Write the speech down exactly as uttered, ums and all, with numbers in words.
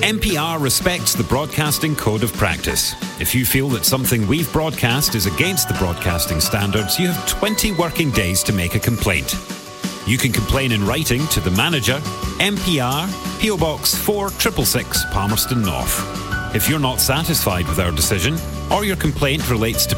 N P R respects the Broadcasting Code of Practice. If you feel that something we've broadcast is against the broadcasting standards, you have twenty working days to make a complaint. You can complain in writing to the manager, N P R, P O Box four six six six, Palmerston North. If you're not satisfied with our decision, or your complaint relates to